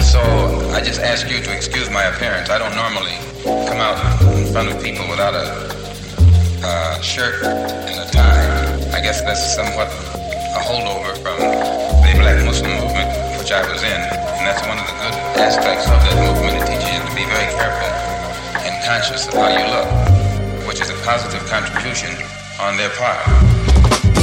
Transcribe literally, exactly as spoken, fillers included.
So I just ask you to excuse my appearance. I don't normally come out in front of people without a uh, shirt and a tie. I guess that's somewhat a holdover from the Black Muslim movement, which I was in. And that's one of the good aspects of that movement. It teaches you to be very careful and conscious of how you look, which is a positive contribution on their part.